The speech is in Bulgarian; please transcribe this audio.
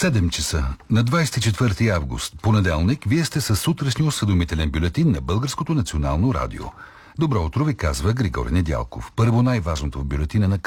7 часа на 24 август, понеделник, вие сте със сутрешния осведомителен бюлетин на Българското национално радио. Добро утро ви казва Григорий Недялков. Първо най-важното в бюлетина на